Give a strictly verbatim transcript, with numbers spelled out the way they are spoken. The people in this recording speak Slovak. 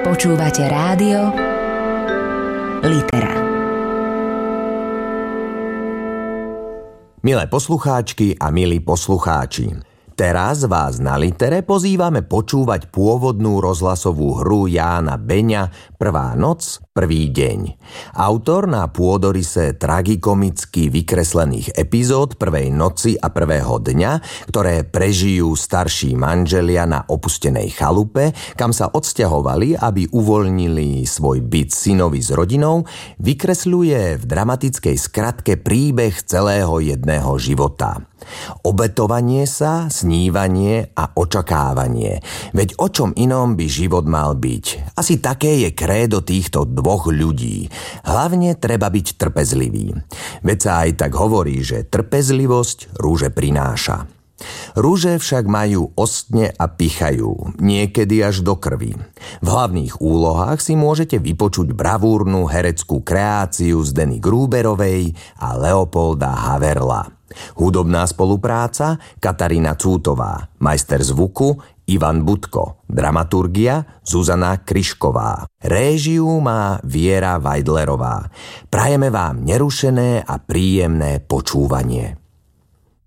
Počúvate rádio Litera. Milé poslucháčky a milí poslucháči, teraz vás na Litere pozývame počúvať pôvodnú rozhlasovú hru Jána Beňa Prvá noc, prvý deň. Autor na pôdorise tragikomicky vykreslených epizód Prvej noci a prvého dňa, ktoré prežijú starší manželia na opustenej chalupe, kam sa odsťahovali, aby uvoľnili svoj byt synovi s rodinou, vykresľuje v dramatickej skratke príbeh celého jedného života. Obetovanie sa, snívanie a očakávanie. Veď o čom inom by život mal byť? Asi také je krédo týchto dvoch ľudí. Hlavne treba byť trpezlivý. Veď sa aj tak hovorí, že trpezlivosť rúže prináša. Rúže však majú ostne a pichajú, niekedy až do krvi. V hlavných úlohách si môžete vypočuť bravúrnu hereckú kreáciu Zdeny Gruberovej a Leopolda Haverla. Hudobná spolupráca Katarína Cútová, majster zvuku Ivan Budko, dramaturgia Zuzana Kryšková. Réžiu má Viera Vajdlerová. Prajeme vám nerušené a príjemné počúvanie.